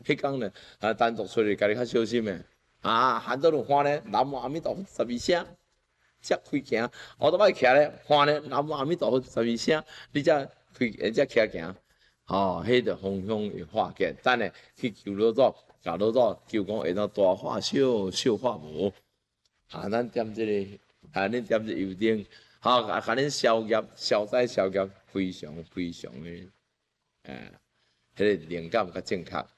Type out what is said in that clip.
迄工呢，单独出去，家己较小心诶。喊做就喊咧，南无阿弥陀佛12声，才开行。后头摆徛咧，喊咧，南无阿弥陀佛12声，你才开，才徛行。迄着方向会化解，等下去求老祖，甲老祖求讲会当大化小，小化无。咱点即个，恁点即油灯，甲恁消业、消灾消业非常非常诶，迄个灵感较正确。